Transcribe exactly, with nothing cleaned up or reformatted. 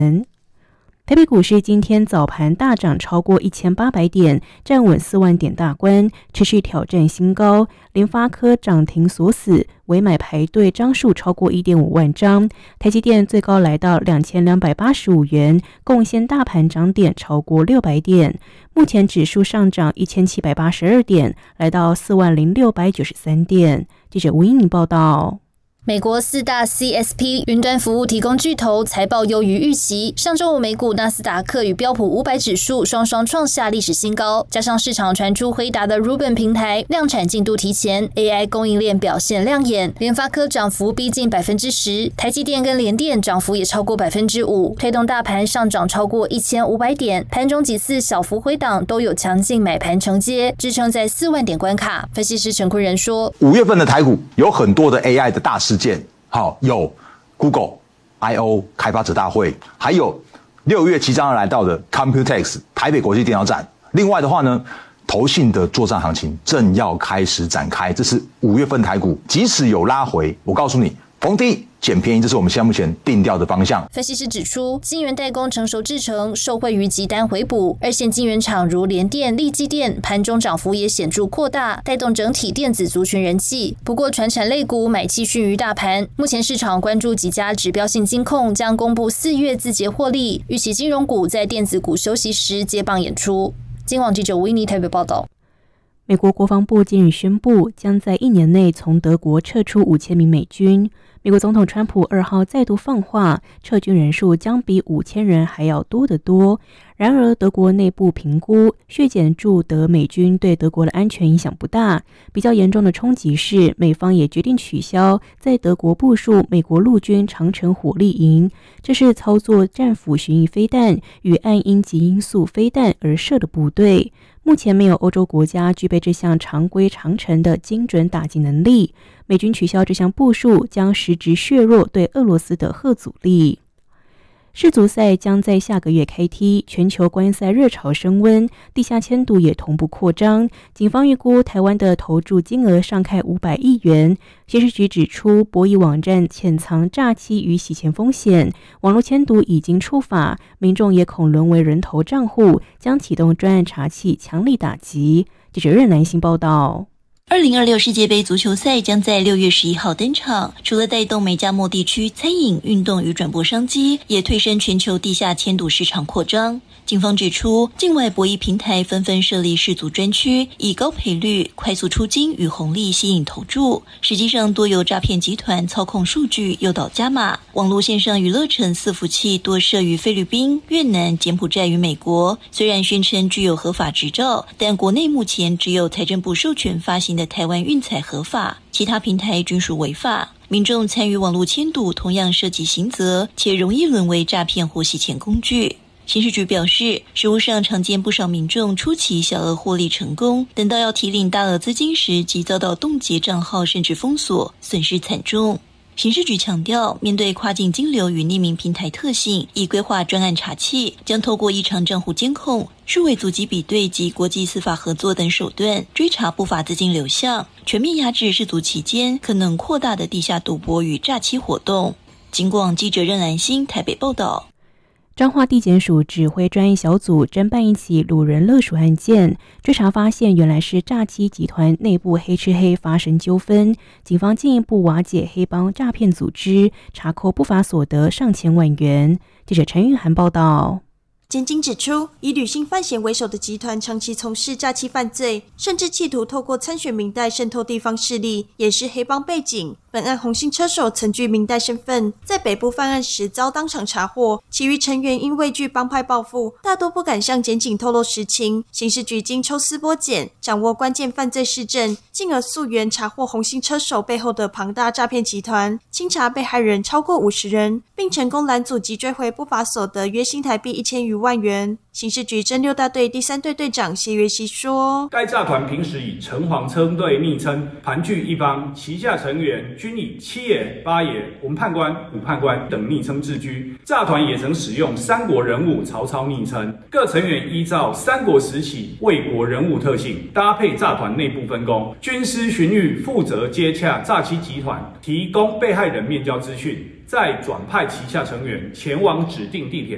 台北股市今天早盘大涨超过一千八百点，站稳四万点大关，持续挑战新高。联发科涨停锁死，委买排队张数超过 一点五万张。台积电最高来到两千两百八十五元，贡献大盘涨点超过六百点。目前指数上涨一千七百八十二点，来到四万零六百九十三点。记者吴英宁报道。 美国四大 C S P 云端服务提供巨头财报优于预期，上周五美股纳斯达克与标普五百指数双双创下历史新高，加上市场传出辉达的 Rubin 平台量产进度提前 ，A I 供应链表现亮眼，联发科涨幅逼近百分之十，台积电跟联电涨幅也超过百分之五，推动大盘上涨超过一千五百点，盘中几次小幅回档都有强劲买盘承接，支撑在四万点关卡。分析师陈坤仁说， 五月份的台股有很多的 A I 的大事件，好，有 Google I O 开发者大会，还有六月即将要来到的 Computex 台北国际电脑展。另外的话呢，投信的作战行情正要开始展开，这是五月份台股，即使有拉回，我告诉你，逢低捡便宜，这是我们现在目前定调的方向。 分析师指出，晶圆代工成熟制程受惠于急单回补，二线晶圆厂如联电、力积电盘中涨幅也显著扩大，带动整体电子族群人气。不过，传产类股买气逊于大盘。目前市场关注几家指标性金控将公布四月自结获利，预期金融股在电子股休息时接棒演出。今网记者维尼台北报道。 美国国防部近日宣布，将在一年内从德国撤出五千名美军。美国总统川普二号再度放话，撤军人数将比五千人还要多得多。然而，德国内部评估，削减驻德美军对德国的安全影响不大。比较严重的冲击是，美方也决定取消在德国部署美国陆军长城火力营，这是操作战斧巡弋飞弹与暗音极音速飞弹而设的部队。目前没有欧洲国家具备这项常规长程的精准打击能力。美军取消这项部署，将实质削弱对俄罗斯的核阻力。世足赛将在下个月开踢，全球观赛热潮升温，地下签赌也同步扩张。警方预估台湾的投注金额上看五百亿元。刑事局指出，博弈网站潜藏诈欺与洗钱风险，网络签赌已经触法，民众也恐沦为人头账户，将启动专案查缉，强力打击。记者任南星报道。 二零二六世界杯足球赛将在六月十一号登场，除了带动美加墨地区餐饮、运动与转播商机，也推升全球地下签赌市场扩张。警方指出，境外博弈平台纷纷设立世足专区，以高赔率、快速出金与红利吸引投注，实际上多由诈骗集团操控数据，诱导加码。网络线上娱乐城伺服器多设于菲律宾、越南、柬埔寨与美国，虽然宣称具有合法执照，但国内目前只有财政部授权发行的台湾运彩合法，其他平台均属违法。民众参与网络签赌同样涉及刑责，且容易沦为诈骗或洗钱工具。刑事局表示，实务上常见不少民众初期小额获利成功，等到要提领大额资金时，即遭到冻结账号甚至封锁，损失惨重。刑事局强调，面对跨境金流与匿名平台特性，已规划专案查缉，将透过异常账户监控、数位足迹比对及国际司法合作等手段，追查不法资金流向，全面压制世足期间可能扩大的地下赌博与诈欺活动。警广记者任兰心台北报道。 彰化地检署指挥专案小组侦办一起掳人勒赎案件，追查发现原来是诈欺集团内部黑吃黑发生纠纷，警方进一步瓦解黑帮诈骗组织，查扣不法所得上千万元。记者陈韵涵报道。 检警指出，以吕姓犯嫌为首的集团长期从事诈欺犯罪，甚至企图透过参选民代渗透地方势力，也是黑帮背景。本案红姓车手曾具民代身份，在北部犯案时遭当场查获，其余成员因畏惧帮派报复，大多不敢向检警透露实情。刑事局经抽丝剥茧，掌握关键犯罪事证，进而溯源查获红姓车手背后的庞大诈骗集团，清查被害人超过五十人，并成功拦阻及追回不法所得约新台币一千余万元。刑事局侦六大队第三队队长谢月熙说， 该诈团平时以城隍车队昵称盘踞一方，旗下成员均以七爷、八爷、文判官、武判官等昵称自居。诈团也曾使用三国人物曹操昵称，各成员依照三国时期魏国人物特性，搭配诈团内部分工，军师荀彧负责接洽诈欺集团，提供被害人面交资讯，再转派旗下成员前往指定地点